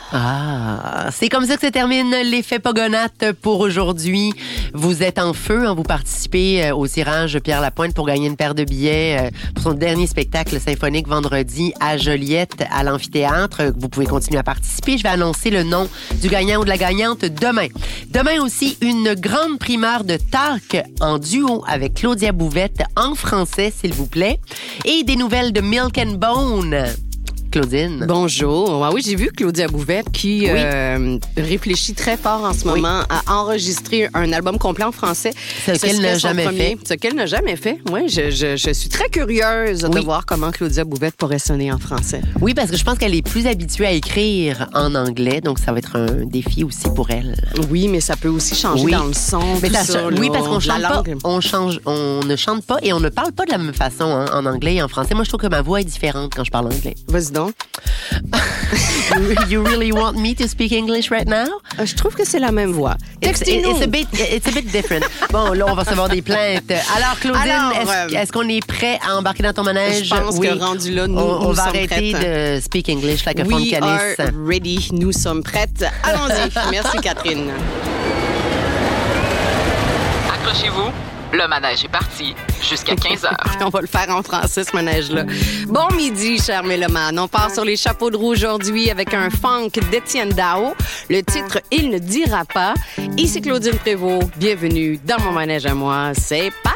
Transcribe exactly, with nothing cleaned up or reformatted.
Ah, c'est comme ça que se termine l'effet Pogonate pour aujourd'hui. Vous êtes en feu, hein, vous participez au tirage Pierre Lapointe pour gagner une paire de billets pour son dernier spectacle symphonique vendredi à Joliette, à l'amphithéâtre. Vous pouvez continuer à participer. Je vais annoncer le nom du gagnant ou de la gagnante demain. Demain aussi, une grande primeur de Talk en duo avec Claudia Bouvette en français, s'il vous plaît. Et des nouvelles de Milk and Bone. Claudine. Bonjour. Ah oui, j'ai vu Claudia Bouvette qui oui. euh, réfléchit très fort en ce moment oui. à enregistrer un album complet en français. Ce, ce qu'elle n'a jamais premier. fait. Ce qu'elle n'a jamais fait. Oui, je, je, je suis très curieuse oui. de voir comment Claudia Bouvette pourrait sonner en français. Oui, parce que je pense qu'elle est plus habituée à écrire en anglais, donc ça va être un défi aussi pour elle. Oui, mais ça peut aussi changer oui. dans le son. Mais tout ça, ça, oui, là, parce qu'on chante pas, langue. on change, on ne chante pas et on ne parle pas de la même façon hein, en anglais et en français. Moi, je trouve que ma voix est différente quand je parle anglais. Vas-y donc. You really want me to speak English right now? Je trouve que c'est la même voix. It's, it's, a bit, it's a bit different. Bon, là, on va recevoir des plaintes. Alors, Claudine, Alors, est-ce, euh, est-ce qu'on est prêt à embarquer dans ton manège? Je pense oui. que rendu là, nous, on, on nous va sommes arrêter prêtes. de speak English like a We foncaniste. are ready. Nous sommes prêtes. Allons-y. Merci, Catherine. Accrochez-vous. Le manège est parti jusqu'à quinze heures. On va le faire en français, ce manège-là. Bon midi, chers mélomanes. On part sur les chapeaux de roue aujourd'hui avec un funk d'Étienne Dao. Le titre « Il ne dira pas ». Ici Claudine Prévost. Bienvenue dans mon manège à moi. C'est parti!